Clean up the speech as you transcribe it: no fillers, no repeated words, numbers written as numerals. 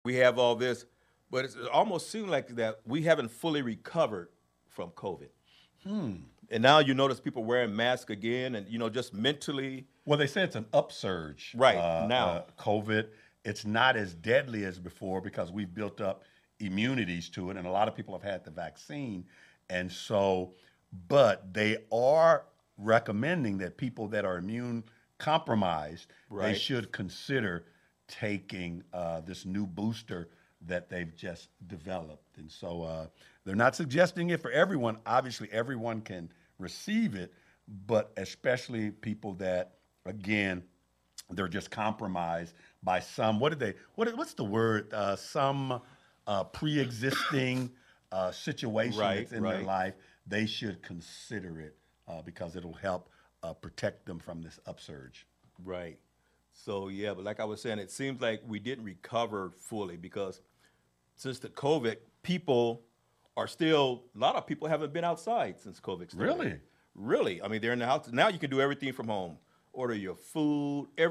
we have all this, but it almost seems like that we haven't fully recovered from COVID. And now you notice people wearing masks again, and just mentally, Well, they say it's an upsurge. right now. COVID, it's not as deadly as before because we've built up immunities to it, and a lot of people have had the vaccine, and so, but they are recommending that people that are immune compromised, they Right. should consider taking this new booster that they've just developed, and so they're not suggesting it for everyone. Obviously, everyone can receive it, but especially people that, again, they're just compromised by some. What's the word? Some pre-existing situation Right, that's in their right. life. They should consider it because it'll help protect them from this upsurge. Right. So yeah, but like I was saying, it seems like we didn't recover fully because since the COVID, people are still a lot of people haven't been outside since COVID started. Really? Really. I mean, they're in the house. Now you can do everything from home. Order your food,